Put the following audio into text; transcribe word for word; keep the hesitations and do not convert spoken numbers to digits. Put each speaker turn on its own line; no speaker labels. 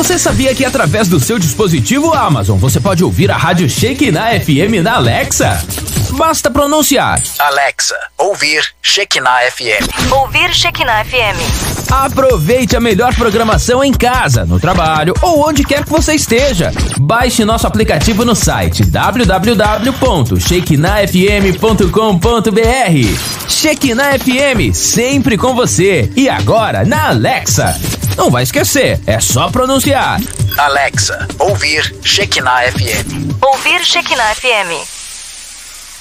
Você sabia que através do seu dispositivo Amazon você pode ouvir a Rádio Shekinah F M na Alexa? Basta pronunciar:
Alexa, ouvir Shekinah F M.
Ouvir Shekinah F M.
Aproveite a melhor programação em casa, no trabalho ou onde quer que você esteja. Baixe nosso aplicativo no site w w w ponto shekinah f m ponto com ponto b r. Shekinah F M, sempre com você. E agora na Alexa. Não vai esquecer, é só pronunciar:
Alexa, ouvir Shekinah F M.
Ouvir Shekinah F M.